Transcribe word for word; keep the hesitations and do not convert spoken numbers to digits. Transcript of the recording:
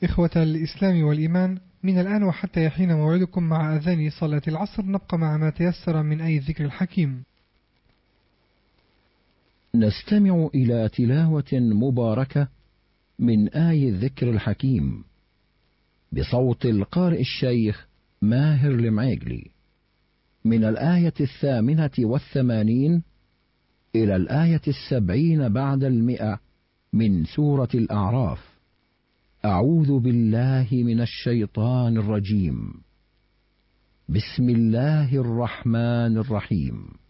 إخوة الإسلام والإيمان، من الآن وحتى يحين موعدكم مع أذان صلاة العصر نبقى مع ما تيسر من آي الذكر الحكيم. نستمع إلى تلاوة مباركة من آي الذكر الحكيم بصوت القارئ الشيخ ماهر المعيقلي، من الآية الثامنة والثمانين إلى الآية السبعين بعد المئة من سورة الأعراف. أعوذ بالله من الشيطان الرجيم. بسم الله الرحمن الرحيم.